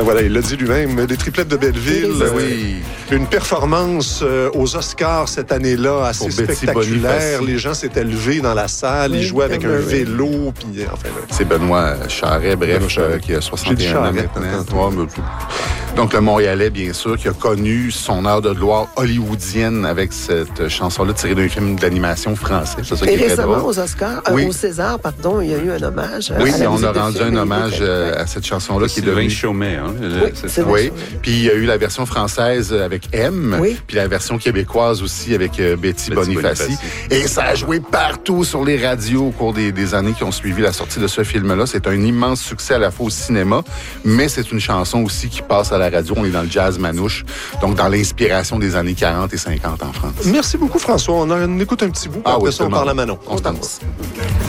Ben voilà, il l'a dit lui-même. Les triplettes de Belleville. Oui. Une performance aux Oscars cette année-là assez Pour Betty spectaculaire. Bonifaci. Les gens s'étaient levés dans la salle. Ils jouaient avec un vélo. Puis, enfin, C'est Benoît Charret, bref, Benoît Charret. qui a J'ai 61 dit ans Charret, maintenant. Ouais, donc, le Montréalais, bien sûr, qui a connu son heure de gloire hollywoodienne avec cette chanson-là tirée d'un film d'animation français. C'est ça qui Et est très récemment, drôle. aux Oscars, Oui. au César, pardon, il y a eu un hommage. Oui, à la on musique a de rendu film un et hommage Québec. à cette chanson-là qui est Sylvain devenue... Chaumet, hein? c'est ça. ça. Oui, puis il y a eu la version française avec M, Oui. puis la version québécoise aussi avec Betty Bonifaci. Et ça a joué partout sur les radios au cours des années qui ont suivi la sortie de ce film-là. C'est un immense succès à la fois au cinéma, mais c'est une chanson aussi qui passe à la radio. On est dans le jazz manouche, donc dans l'inspiration des années 40 et 50 en France. Merci beaucoup, François. On écoute un petit bout. Après ça, on parle à Manon. On se danse.